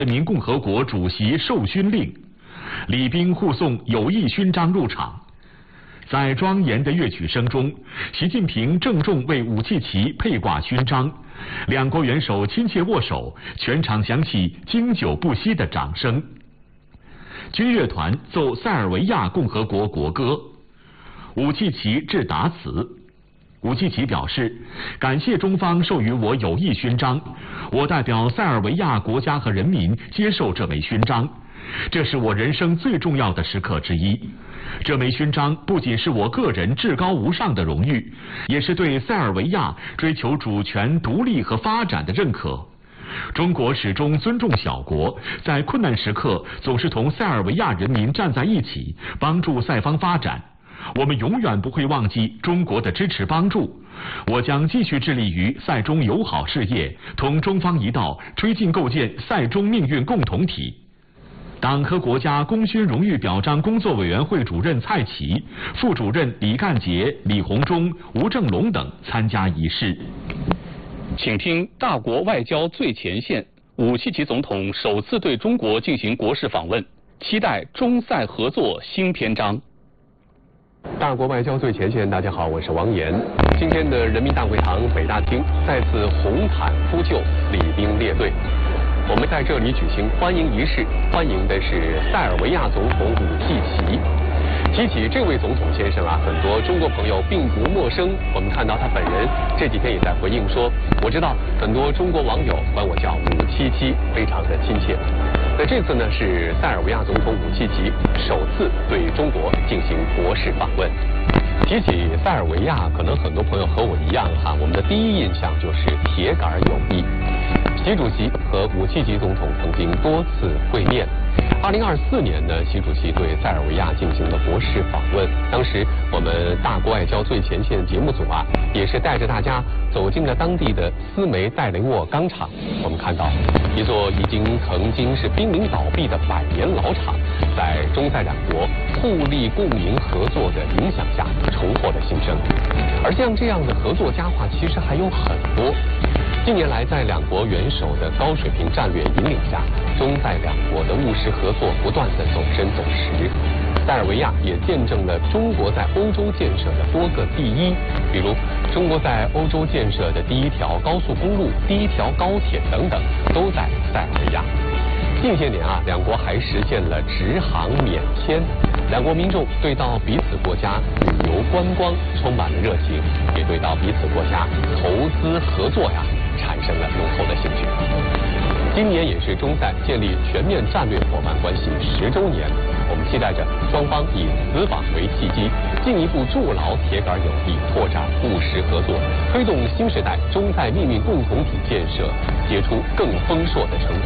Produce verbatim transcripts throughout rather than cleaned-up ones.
人民共和国主席授勋令，礼兵护送友谊勋章入场。在庄严的乐曲声中，习近平郑重为武契奇佩挂勋章，两国元首亲切握手，全场响起经久不息的掌声。军乐团奏塞尔维亚共和国国歌，武契奇致答词。武契奇表示，感谢中方授予我友谊勋章，我代表塞尔维亚国家和人民接受这枚勋章，这是我人生最重要的时刻之一。这枚勋章不仅是我个人至高无上的荣誉，也是对塞尔维亚追求主权、独立和发展的认可。中国始终尊重小国，在困难时刻总是同塞尔维亚人民站在一起，帮助塞方发展。我们永远不会忘记中国的支持帮助，我将继续致力于塞中友好事业，同中方一道推进构建塞中命运共同体。党和国家功勋荣誉表彰工作委员会主任蔡奇、副主任李干杰、李鸿忠、吴正龙等参加仪式。 请听大国外交最前线，武契奇总统首次对中国进行国事访问，期待中塞合作新篇章。 大国外交最前线，大家好，我是王岩。今天的人民大会堂北大厅再次红毯铺就，礼兵列队。我们在这里举行欢迎仪式，欢迎的是塞尔维亚总统武契奇。提起这位总统先生啊，很多中国朋友并不陌生。我们看到他本人这几天也在回应说，我知道很多中国网友管我叫武契奇，非常的亲切。那这次呢是塞尔维亚总统武契奇首次对中国进行国事访问。提起塞尔维亚，可能很多朋友和我一样哈，我们的第一印象就是铁杆友谊。习主席和武契奇总统曾经多次会面。二零二四年呢，习主席对塞尔维亚进行了国事访问。当时我们大国外交最前线节目组啊，也是带着大家走进了当地的斯梅代雷沃钢厂。我们看到一座已经曾经是濒临倒闭的百年老厂，在中塞两国互利共赢合作的影响下重获了新生。而像这样的合作佳话，其实还有很多。近年来，在两国元首的高水平战略引领下，中塞两国的务实合作不断的走深走实。塞尔维亚也见证了中国在欧洲建设的多个第一，比如中国在欧洲建设的第一条高速公路、第一条高铁等等，都在塞尔维亚。近些年啊，两国还实现了直航免签，两国民众对到彼此国家旅游观光充满了热情，也对到彼此国家投资合作呀产生了浓厚的兴趣。今年也是中塞建立全面战略伙伴关系十周年，我们期待着双方以此访为契机，进一步筑牢铁杆友谊，拓展务实合作，推动新时代中塞命运共同体建设结出更丰硕的成果。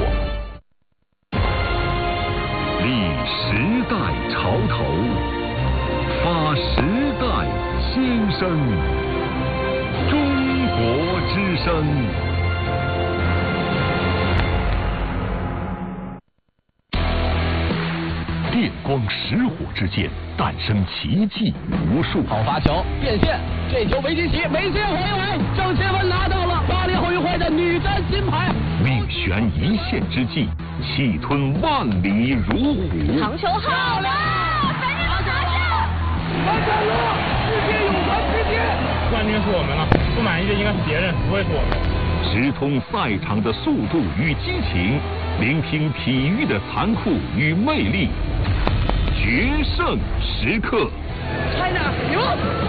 立时代潮头，发时代新声，中国之声。电光石火之间，诞生奇迹无数。 好发球，变线，这球维基奇没接回来，郑钦文拿到了巴黎奥运会的女单金牌。 命悬一线之际，气吞万里如虎。 长球好了，本人拿下！ 完成了，世界有传之天。 冠军是我们了，不满意的应该是别人，不会是我们。 直通赛场的速度与激情，聆听体育的残酷与魅力，决胜时刻。 China 牛！